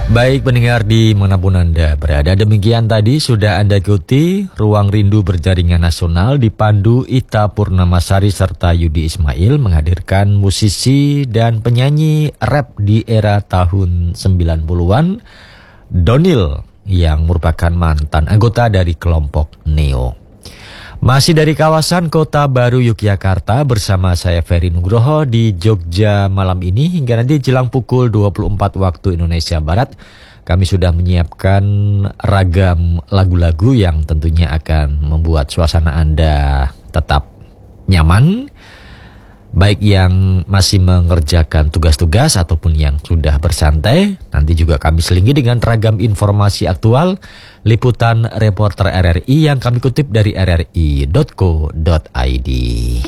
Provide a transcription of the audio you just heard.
Baik pendengar di manapun Anda berada, demikian tadi sudah Anda ikuti Ruang Rindu Berjaringan Nasional dipandu Ita Purnamasari serta Yudi Ismail menghadirkan musisi dan penyanyi rap di era tahun 90-an, Donil yang merupakan mantan anggota dari kelompok Neo. Masih dari kawasan Kota Baru Yogyakarta bersama saya Ferry Nugroho di Jogja malam ini hingga nanti jelang pukul 24 waktu Indonesia Barat. Kami sudah menyiapkan ragam lagu-lagu yang tentunya akan membuat suasana Anda tetap nyaman. Baik yang masih mengerjakan tugas-tugas ataupun yang sudah bersantai. Nanti juga kami selingi dengan ragam informasi aktual, liputan reporter RRI yang kami kutip dari rri.co.id.